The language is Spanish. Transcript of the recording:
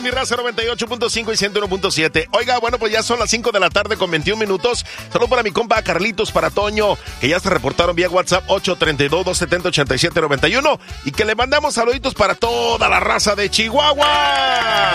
mi raza 98.5 y 101.7. Oiga, bueno, pues ya son las 5 de la tarde con 21 minutos. Saludos para mi compa Carlitos, para Toño, que ya se reportaron vía WhatsApp 832-270-8791 y que le mandamos saluditos para toda la raza de Chihuahua.